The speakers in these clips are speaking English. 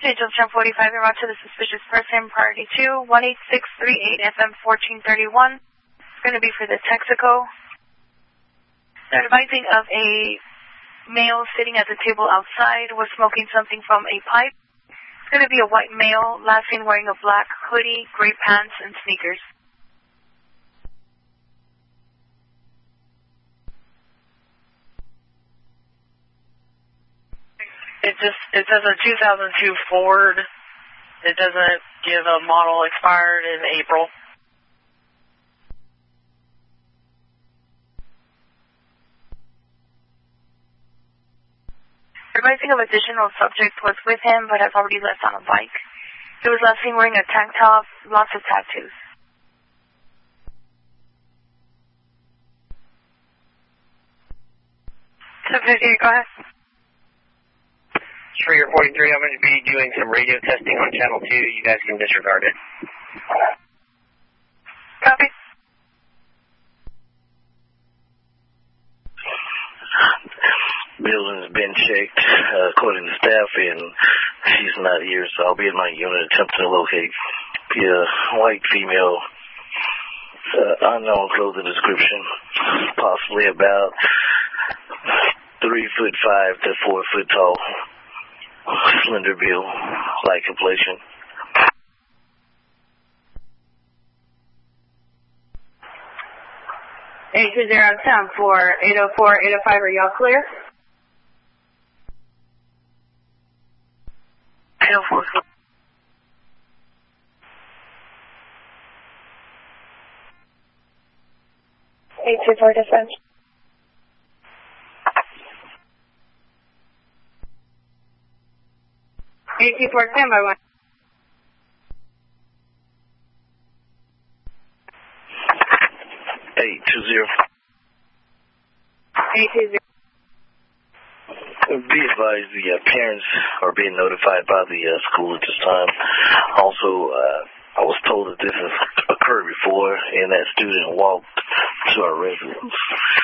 Angel Jump 45 en route to the suspicious person, priority 2, 18638 FM 1431. It's going to be for the Texaco. They're advising of a male sitting at the table outside was smoking something from a pipe. It's going to be a white male, last seen wearing a black hoodie, gray pants, and sneakers. It says a 2002 Ford. It doesn't give a model, expired in April. Advising of additional subject was with him but has already left on a bike. He was last seen wearing a tank top, lots of tattoos. Go ahead. Schrager 43, I'm going to be doing some radio testing on channel 2. You guys can disregard it. Copy. Building's been checked, according to staff, and she's not here, so I'll be in my unit attempting to locate the white female, unknown clothing description, possibly about 3'5" to 4 foot tall. Slender build, light complexion. 820 out of town for 804, 805, are y'all clear? 804. 824 defense. AT4 standby 1. 820. Be advised, the parents are being notified by the school at this time. Also, I was told that this has occurred before, and that student walked to our residence.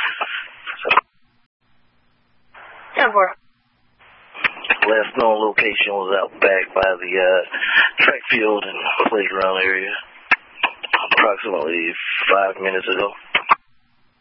10-4. Last known location was out back by the track field and playground area approximately 5 minutes ago.